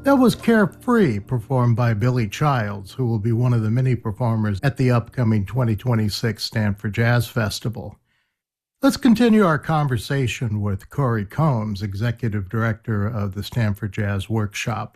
That was Carefree, performed by Billy Childs, who will be one of the many performers at the upcoming 2026 Stanford Jazz Festival. Let's continue our conversation with Corey Combs, Executive Director of the Stanford Jazz Workshop.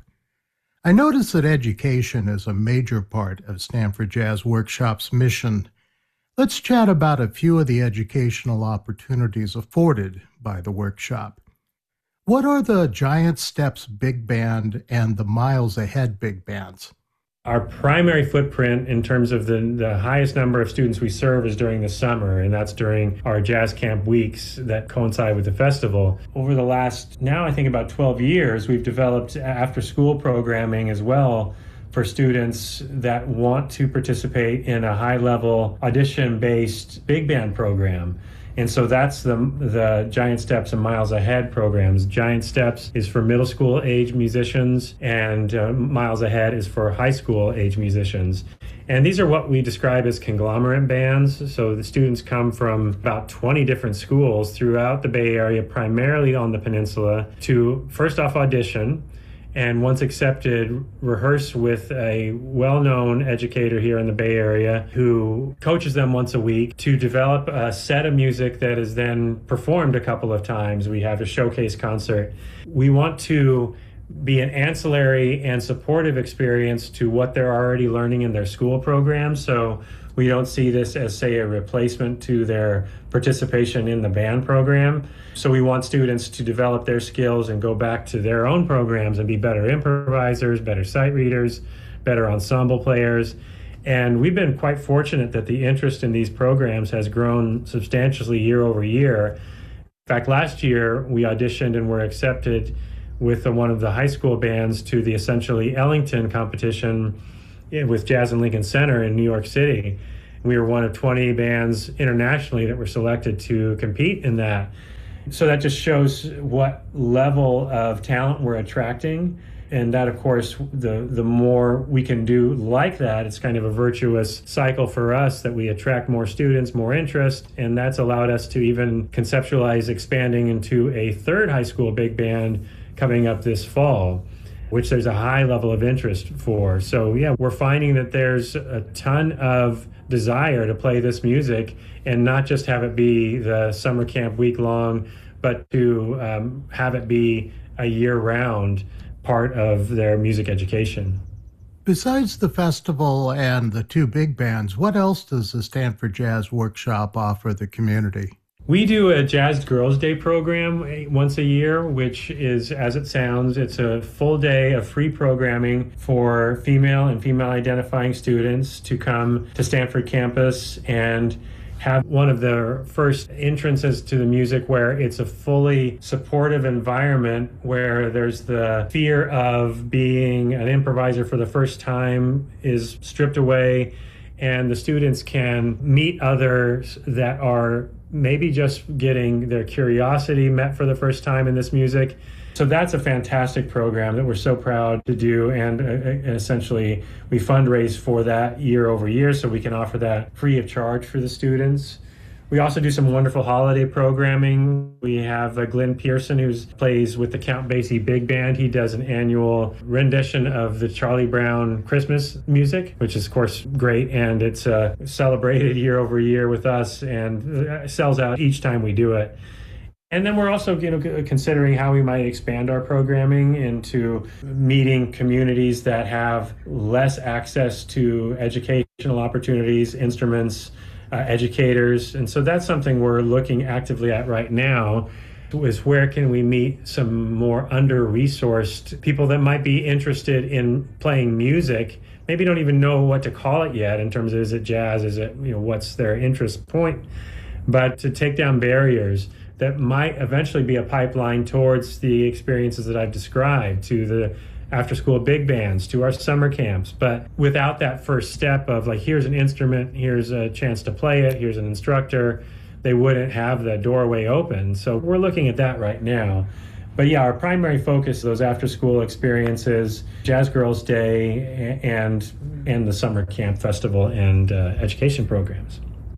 I noticed that education is a major part of Stanford Jazz Workshop's mission. Let's chat about a few of the educational opportunities afforded by the workshop. What are the Giant Steps Big Band and the Miles Ahead Big Bands? Our primary footprint in terms of the highest number of students we serve is during the summer, and that's during our Jazz Camp weeks that coincide with the festival. Over the last, now I think about 12 years, we've developed after-school programming as well for students that want to participate in a high-level audition-based big band program. And so that's the Giant Steps and Miles Ahead programs. Giant Steps is for middle school age musicians, and Miles Ahead is for high school age musicians. And these are what we describe as conglomerate bands. So the students come from about 20 different schools throughout the Bay Area, primarily on the peninsula, to first off audition, and once accepted, rehearse with a well-known educator here in the Bay Area who coaches them once a week to develop a set of music that is then performed a couple of times. We have a showcase concert. We want to be an ancillary and supportive experience to what they're already learning in their school program. So we don't see this as, say, a replacement to their participation in the band program. So we want students to develop their skills and go back to their own programs and be better improvisers, better sight readers, better ensemble players. And we've been quite fortunate that the interest in these programs has grown substantially year over year. In fact, last year we auditioned and were accepted with one of the high school bands to the essentially Ellington competition with Jazz in Lincoln Center in New York City. We were one of 20 bands internationally that were selected to compete in that. So that just shows what level of talent we're attracting. And that, of course, the more we can do like that, it's kind of a virtuous cycle for us that we attract more students, more interest. And that's allowed us to even conceptualize expanding into a third high school big band coming up this fall, which there's a high level of interest for. So yeah, we're finding that there's a ton of desire to play this music and not just have it be the summer camp week long, but to have it be a year-round part of their music education. Besides the festival and the two big bands, what else does the Stanford Jazz Workshop offer the community? We do a Jazz Girls Day program once a year, which is, as it sounds, it's a full day of free programming for female and female-identifying students to come to Stanford campus and have one of the first entrances to the music where it's a fully supportive environment where there's the fear of being an improviser for the first time is stripped away, and the students can meet others that are maybe just getting their curiosity met for the first time in this music. So that's a fantastic program that we're so proud to do, and essentially we fundraise for that year over year so we can offer that free of charge for the students. We also do some wonderful holiday programming. We have Glenn Pearson, who plays with the Count Basie Big Band. He does an annual rendition of the Charlie Brown Christmas music, which is, of course, great. And it's celebrated year over year with us and sells out each time we do it. And then we're also, considering how we might expand our programming into meeting communities that have less access to educational opportunities, instruments, educators. And so that's something we're looking actively at right now, is where can we meet some more under-resourced people that might be interested in playing music, maybe don't even know what to call it yet in terms of, is it jazz, is it, what's their interest point, but to take down barriers that might eventually be a pipeline towards the experiences that I've described, to the after-school big bands, to our summer camps. But without that first step of here's an instrument, here's a chance to play it, here's an instructor, they wouldn't have the doorway open. So we're looking at that right now. But yeah, our primary focus is those after-school experiences, Jazz Girls Day, and the summer camp festival and education programs.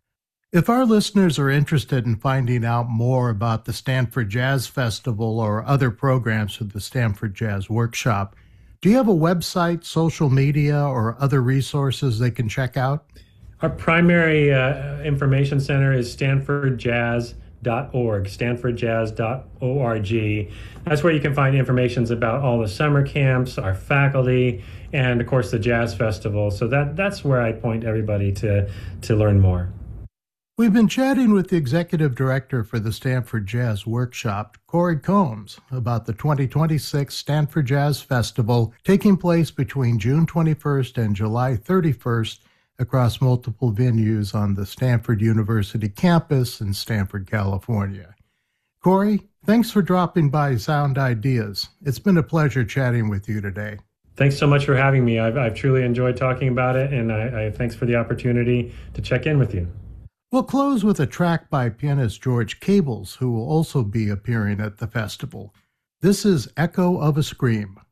If our listeners are interested in finding out more about the Stanford Jazz Festival or other programs of the Stanford Jazz Workshop, Do you have a website, social media, or other resources they can check out? Our primary information center is stanfordjazz.org, stanfordjazz.org. That's where you can find information about all the summer camps, our faculty, and of course the Jazz Festival. So that's where I point everybody to learn more. We've been chatting with the executive director for the Stanford Jazz Workshop, Corey Combs, about the 2026 Stanford Jazz Festival taking place between June 21st and July 31st across multiple venues on the Stanford University campus in Stanford, California. Corey, thanks for dropping by Sound Ideas. It's been a pleasure chatting with you today. Thanks so much for having me. I've truly enjoyed talking about it, and I thanks for the opportunity to check in with you. We'll close with a track by pianist George Cables, who will also be appearing at the festival. This is Echo of a Scream.